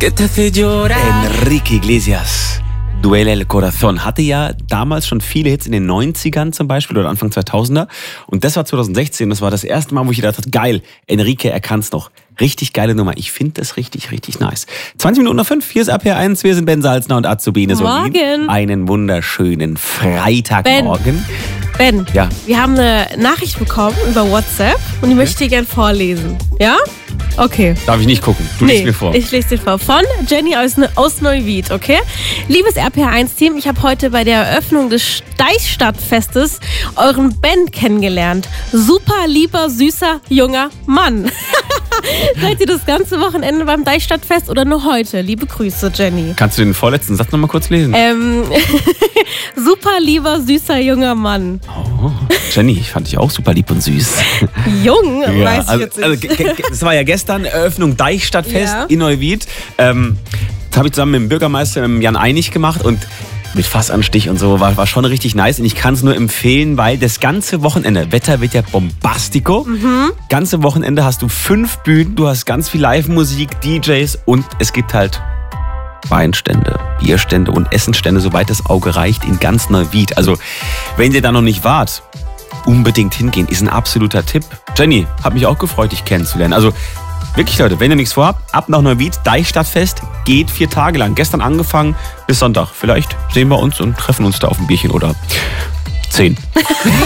Enrique Iglesias. Duele el Corazón hatte ja damals schon viele Hits in den 90ern zum Beispiel oder Anfang 2000er. Und das war 2016, das war das erste Mal, wo ich gedacht habe, geil, Enrique, er kann's noch. Richtig geile Nummer. Ich finde das richtig, richtig nice. 20 Minuten nach 5, hier ist RPR1, wir sind Ben Salzner und Azubine Solin. Morgen. Einen wunderschönen Freitagmorgen. Ben, Ja. wir haben eine Nachricht bekommen über WhatsApp und die möchte ich dir gerne vorlesen. Ja? Okay. Darf ich nicht gucken? Du liest mir vor. Ich lese dir vor. Von Jenny aus Neuwied, okay? Liebes RPR1-Team, ich habe heute bei der Eröffnung des Deichstadtfestes euren Ben kennengelernt. Super lieber, süßer, junger Mann. Seid ihr das ganze Wochenende beim Deichstadtfest oder nur heute? Liebe Grüße, Jenny. Kannst du den vorletzten Satz nochmal kurz lesen? Super lieber, süßer, junger Mann. Oh, Jenny, ich fand dich auch super lieb und süß. Jung, weiß ich jetzt nicht. Das war ja gestern Eröffnung Deichstadtfest Ja. in Neuwied. Das habe ich zusammen mit dem Bürgermeister Jan Einig gemacht und mit Fassanstich und so war schon richtig nice. Und ich kann es nur empfehlen, weil das ganze Wochenende, Wetter wird ja bombastico. Ganze Wochenende hast du 5 Bühnen, du hast ganz viel Live-Musik, DJs und es gibt halt Weinstände, Bierstände und Essenstände, soweit das Auge reicht, in ganz Neuwied. Also, wenn ihr da noch nicht wart, unbedingt hingehen, ist ein absoluter Tipp. Jenny, hat mich auch gefreut, dich kennenzulernen. Also, wirklich Leute, wenn ihr nichts vorhabt, ab nach Neuwied, Deichstadtfest, geht 4 Tage lang. Gestern angefangen bis Sonntag. Vielleicht sehen wir uns und treffen uns da auf ein Bierchen oder 10.